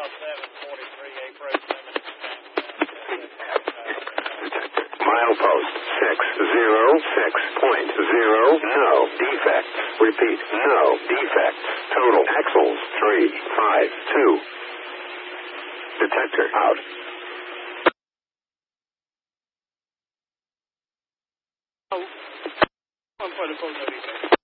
Milepost 606.0, no defects. Repeat, no defects. Total axles 352. Detector out. 1.4 no defects.